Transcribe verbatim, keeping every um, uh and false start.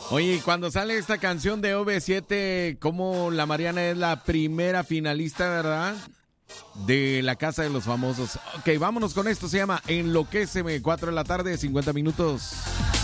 Oye, cuando sale esta canción de O V siete, como la Mariana es la primera finalista, ¿verdad? De la Casa de los Famosos. Ok, vámonos con esto, se llama Enloquéceme, cuatro de la tarde, cincuenta minutos.